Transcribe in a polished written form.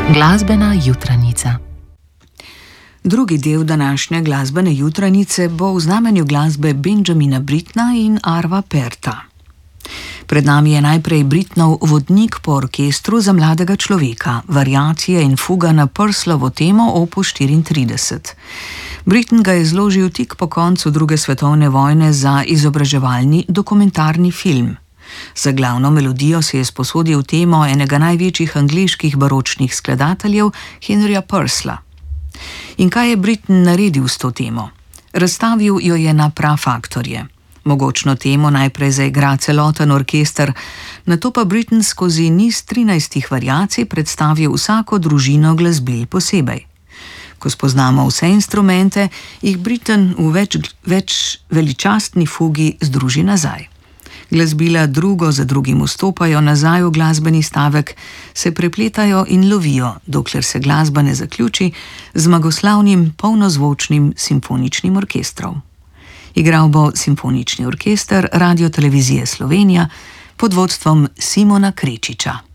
Glasbena jutranica. Drugi del današnje glasbene jutranice bo v znamenju glasbe Benjamina Brittna in Arva Perta. Pred nami je najprej Brittnov vodnik po orkestru za mladega človeka, variacije in fuga na Purcellovo temo opus 34. Britten ga je zložil tik po koncu druge svetovne vojne za izobraževalni dokumentarni film. Za glavno melodijo si je sposodil temo enega največjih angleških baročnih skladateljev, Henryja Purcella. In kaj je Britten naredil s to temo? Razstavil jo je na prafaktorje. Mogočno temo najprej zaigra celoten orkester, nato pa Britten skozi niz 13 variacij predstavil vsako družino glasbil posebej. Ko spoznamo vse instrumente, jih Britten v več veličastni fugi združi nazaj. Glasbila drugo za drugim vstopajo nazaj v glasbeni stavek, se prepletajo in lovijo, dokler se glasba ne zaključi z zmagoslavnim polnozvočnim simfoničnim orkestrom. Igral bo Simfonični orkester Radiotelevizije Slovenija pod vodstvom Simona Krečiča.